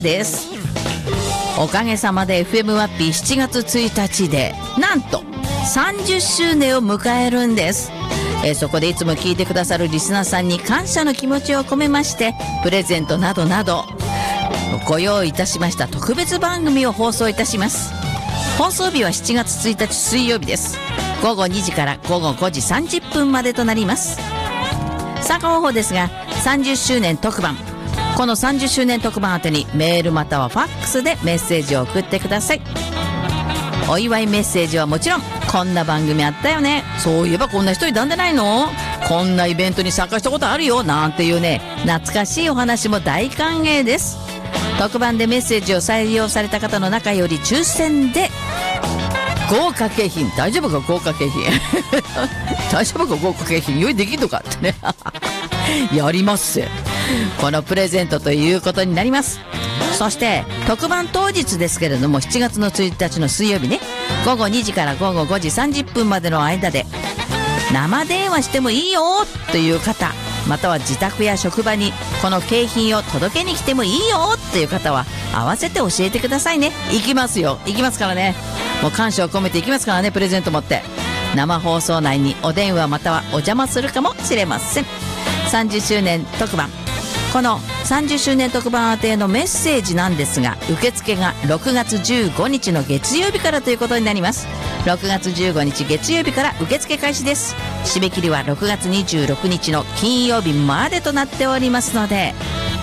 です。おかげさまで FM ワッピー7月1日でなんと30周年を迎えるんです。そこでいつも聞いてくださるリスナーさんに感謝の気持ちを込めまして、プレゼントなどなどご用意いたしました特別番組を放送いたします。放送日は7月1日水曜日です。午後2時から午後5時30分までとなります。参加方法ですが、30周年特番、この30周年特番宛てにメールまたはファックスでメッセージを送ってください。お祝いメッセージはもちろん、こんな番組あったよね、そういえばこんな人いたんじゃないの、こんなイベントに参加したことあるよなんていうね、懐かしいお話も大歓迎です。特番でメッセージを採用された方の中より抽選で豪華景品、大丈夫か豪華景品大丈夫か豪華景品用意できんのかってねやりますぜ。このプレゼントということになります。そして特番当日ですけれども、7月の1日の水曜日ね、午後2時から午後5時30分までの間で生電話してもいいよという方、または自宅や職場にこの景品を届けに来てもいいよという方は合わせて教えてくださいね。行きますよ、行きますからね。もう感謝を込めて行きますからね。プレゼント持って生放送内にお電話またはお邪魔するかもしれません。30周年特番、この30周年特番宛てのメッセージなんですが、受付が6月15日の月曜日からということになります。6月15日月曜日から受付開始です。締め切りは6月26日の金曜日までとなっておりますので、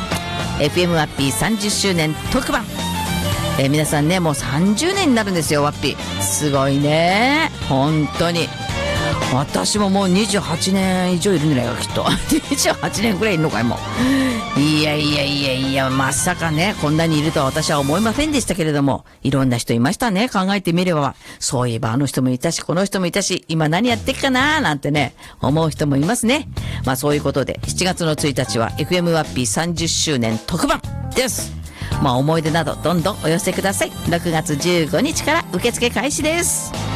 FM ワッピー30周年特番、皆さんね、もう30年になるんですよ、ワッピー。すごいね、本当に。私ももう28年以上いるんじゃないか、きっと28年くらいいるのかい、もう。いやいやいやいや、まさかね、こんなにいるとは私は思いませんでしたけれども、いろんな人いましたね。考えてみれば、そういえばあの人もいたし、この人もいたし、今何やってっかなーなんてね、思う人もいますね。まあそういうことで、7月の1日は FM ワッピー30周年特番です。まあ思い出などどんどんお寄せください。6月15日から受付開始です。